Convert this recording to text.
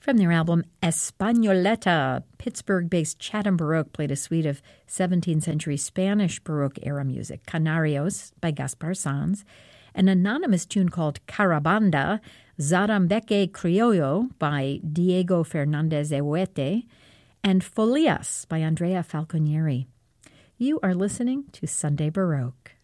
From their album Españoleta, Pittsburgh-based Chatham Baroque played a suite of 17th century Spanish Baroque-era music, Canarios by Gaspar Sanz, an anonymous tune called Carabanda, Zarambeque Criollo by Diego Fernandez Huete, and Folias by Andrea Falconieri. You are listening to Sunday Baroque.